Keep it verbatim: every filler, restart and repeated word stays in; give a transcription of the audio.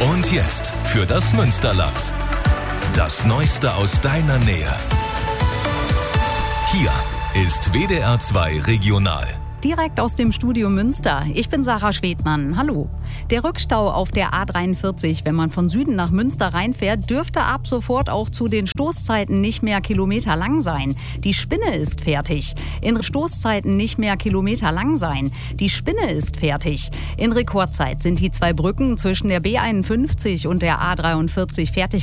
Und jetzt für das Münsterland. Das Neueste aus deiner Nähe. Hier ist W D R zwei Regional. Direkt aus dem Studio Münster. Ich bin Sarah Schwedmann. Hallo. Der Rückstau auf der A dreiundvierzig, wenn man von Süden nach Münster reinfährt, dürfte ab sofort auch zu den Stoßzeiten nicht mehr kilometerlang sein. Die Spinne ist fertig. In Stoßzeiten nicht mehr kilometerlang sein. Die Spinne ist fertig. In Rekordzeit sind die zwei Brücken zwischen der B einundfünfzig und der A dreiundvierzig fertig